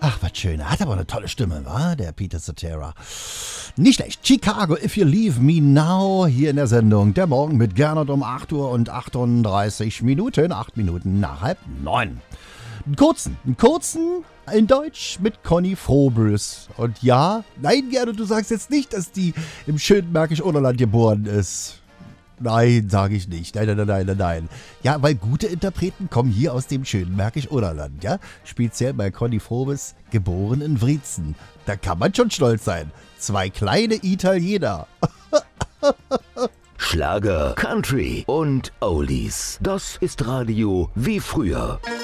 Ach, was schön. Er hat aber eine tolle Stimme, wa? Der Peter Cetera. Nicht schlecht. Chicago, If You Leave Me Now, hier in der Sendung. Der Morgen mit Gernot um 8 Uhr und 38 Minuten, 8 Minuten nach 8:30. Einen kurzen in Deutsch mit Conny Frobös. Und ja, nein, Gernot, du sagst jetzt nicht, dass die im schönen Märkisch-Oderland geboren ist. Nein, sage ich nicht. Nein. Ja, weil gute Interpreten kommen hier aus dem schönen Märkisch-Oderland, ja? Speziell bei Conny Frobes, geboren in Wriezen. Da kann man schon stolz sein. 2 kleine Italiener. Schlager, Country und Oldies. Das ist Radio wie früher.